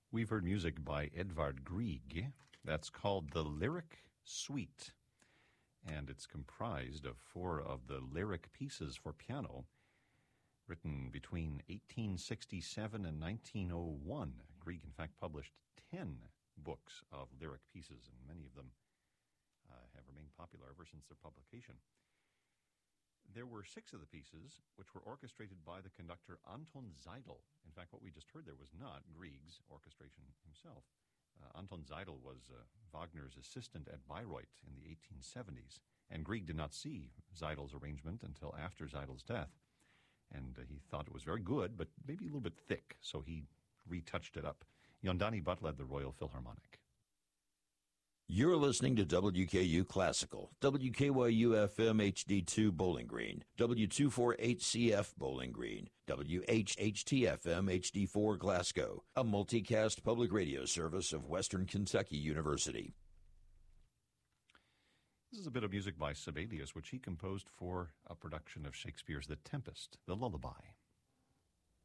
We've heard music by Edvard Grieg. That's called the Lyric Suite, and it's comprised of 4 of the lyric pieces for piano written between 1867 and 1901. Grieg, in fact, published 10 books of lyric pieces, and many of them have remained popular ever since their publication. There were 6 of the pieces which were orchestrated by the conductor Anton Seidl. In fact, what we just heard there was not Grieg's orchestration himself. Anton Seidl was Wagner's assistant at Bayreuth in the 1870s, and Grieg did not see Seidel's arrangement until after Seidel's death. And he thought it was very good, but maybe a little bit thick, so he retouched it up. Yondani Butt led the Royal Philharmonic. You're listening to WKU Classical, WKYU-FM HD2 Bowling Green, W248CF Bowling Green, WHHT-FM HD4 Glasgow, a multicast public radio service of Western Kentucky University. This is a bit of music by Sibelius, which he composed for a production of Shakespeare's The Tempest, the lullaby.